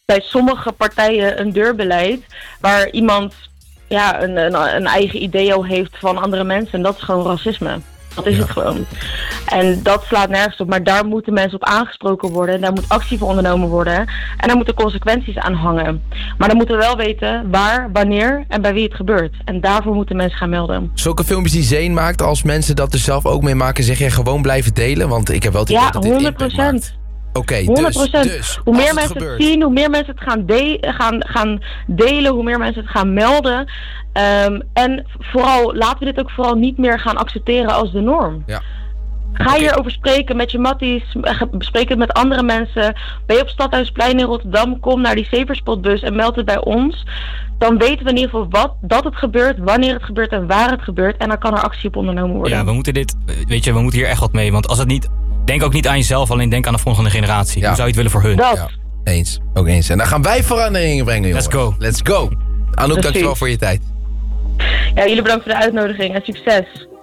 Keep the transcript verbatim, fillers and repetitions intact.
bij sommige partijen een deurbeleid waar iemand ja, een, een, een eigen idee al heeft van andere mensen. En dat is gewoon racisme. Dat is ja. het gewoon. En dat slaat nergens op. Maar daar moeten mensen op aangesproken worden. Daar moet actie voor ondernomen worden. En daar moeten consequenties aan hangen. Maar dan moeten we wel weten waar, wanneer en bij wie het gebeurt. En daarvoor moeten mensen gaan melden. Zulke filmpjes die Zane maakt, als mensen dat er zelf ook mee maken, zeg jij gewoon blijven delen? Want ik heb wel het idee ja, dat dit honderd procent. Oké, okay, honderd procent. Dus, dus hoe meer het mensen gebeurt. het zien, hoe meer mensen het gaan, de- gaan, gaan delen, hoe meer mensen het gaan melden. Um, en vooral, laten we dit ook vooral niet meer gaan accepteren als de norm. Ja. Ga Okay. hierover spreken met je matties, bespreek het met andere mensen. Ben je op Stadhuisplein in Rotterdam, kom naar die Saferspotbus en meld het bij ons. Dan weten we in ieder geval wat, dat het gebeurt, wanneer het gebeurt en waar het gebeurt. En dan kan er actie op ondernomen worden. Ja, we moeten dit, weet je, we moeten hier echt wat mee. Want als het niet, denk ook niet aan jezelf, alleen denk aan de volgende generatie. Ja. Hoe zou je het willen voor hun? Dat. Ja, eens, ook eens. En dan gaan wij veranderingen brengen, jongens. Let's go. Let's go. Anouk, dankjewel voor je tijd. Ja, jullie bedankt voor de uitnodiging en succes.